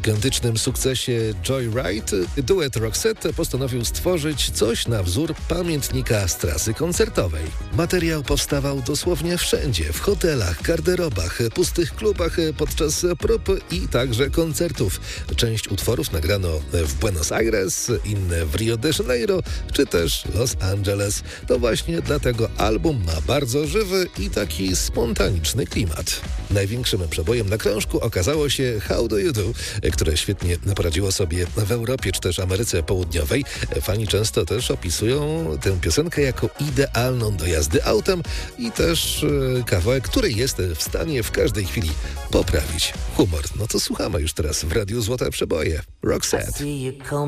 gigantycznym sukcesie Joyride duet Roxette postanowił stworzyć coś na wzór pamiętnika z trasy koncertowej. Materiał powstawał dosłownie wszędzie, w hotelach, garderobach, pustych klubach podczas prób i także koncertów. Część utworów nagrano w Buenos Aires, inne w Rio de Janeiro czy też Los Angeles. To właśnie dlatego album ma bardzo żywy i taki spontaniczny klimat. Największym przebojem na krążku okazało się How Do You Do, które świetnie poradziło sobie w Europie czy też Ameryce Południowej. Fani często też opisują tę piosenkę jako idealną do jazdy autem i też kawałek, który jest w stanie w każdej chwili poprawić humor. No to słuchamy już teraz w Radiu Złote Przeboje. Roxette.